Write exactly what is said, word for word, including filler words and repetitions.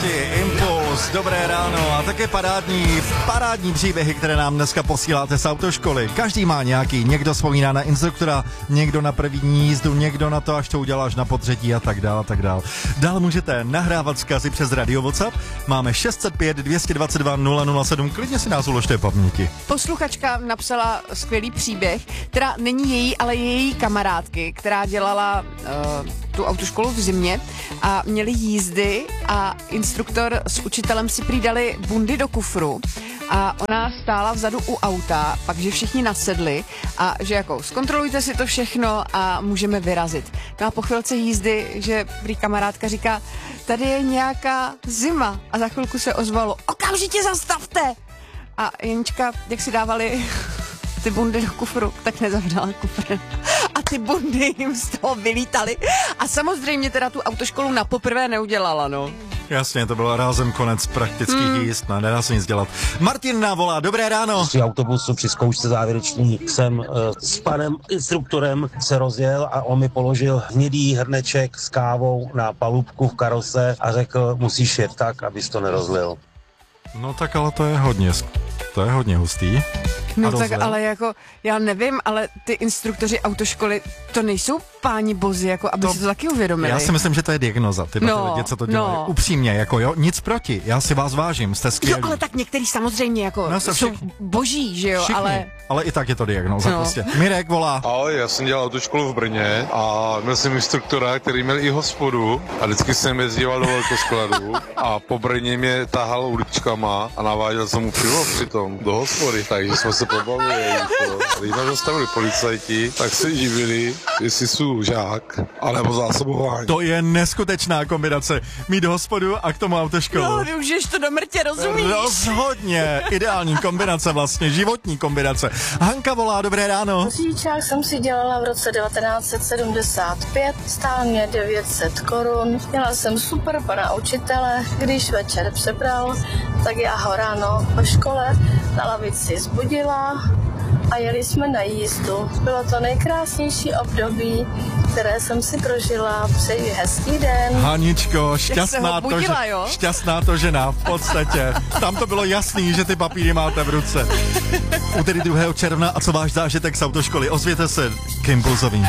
Party, Impuls, dobré ráno a také parádní, parádní příběhy, které nám dneska posíláte z autoškoly. Každý má nějaký, někdo vzpomíná na instruktora, někdo na první jízdu, někdo na to, až to uděláš na potřetí a tak dál a tak dál. Dál můžete nahrávat vzkazy přes Radio WhatsApp, máme šest set pět, dvě stě dvacet dva, nula nula sedm, klidně si nás uložte paměti. Posluchačka napsala skvělý příběh, která není její, ale je její kamarádky, která dělala uh, tu autoškolu v zimě a měli jízdy a instruktor s učitelem si přidali bundy do kufru a ona stála vzadu u auta, pak že všichni nasedli a že jako zkontrolujte si to všechno a můžeme vyrazit. No a po chvilce jízdy, že prý kamarádka říká, tady je nějaká zima a za chvilku se ozvalo, okamžitě zastavte! A Jenička, jak si dávali ty bundy do kufru, tak nezavřela kufr. A ty bundy jim z toho vylítaly. A samozřejmě teda tu autoškolu na poprvé neudělala, no. Jasně, to byl rázem konec praktických mm. jízd, no, nedá se nic dělat. Martin nám volá, dobré ráno. Při autobusu při zkoušce závěrečný jsem uh, s panem instruktorem se rozjel a on mi položil hnědý hrneček s kávou na palubku v karose a řekl, musíš jet tak, abys to nerozlil. No tak ale to je hodně, to je hodně hustý. No tak ale jako, já nevím, ale ty instruktoři autoškoly, to nejsou páni bozi, jako aby to, si to taky uvědomili. Já si myslím, že to je diagnoza, ty no, lidi, co to dělají. No. Upřímně, jako jo, nic proti, já si vás vážím, jste skvělí. Jo, ale tak některý samozřejmě jako no, jsou všichni, boží, že jo, všichni, ale... ale i tak je to diagnoza no. Prostě. Mirek volá. Ahoj, já jsem dělal autoškolu v Brně a měl jsem instruktora, který měl i hospodu a vždycky jsem jezdíval do velkoskladu a po Brně mě tahal uličkama a naváděl jsem mu pivo přitom do hospody, takže jsme se pobavili. Když nás zastavili policajti, tak se divili, jestli jsou žák, anebo zásobování. To je neskutečná kombinace. Mít hospodu a k tomu autoškolu. No, využiješ to do mrtě, rozumíš? Rozhodně. Ideální kombinace vlastně, životní kombinace. Hanka volá, dobré ráno. Řidičák jsem si dělala v roce devatenáct set sedmdesát pět, stál mě devět set korun. Měla jsem super pana učitele, když večer přebral, tak já ho ráno po škole na lavici zbudila a jeli jsme na jízdu. Bylo to nejkrásnější období, které jsem si prožila. Přeji hezký den. Haničko, šťastná, budila, to, že, šťastná to žena, v podstatě. Tam to bylo jasný, že ty papíry máte v ruce. Úterý druhého června a co váš zážitek z autoškoly? Ozvěte se k Impulzovým.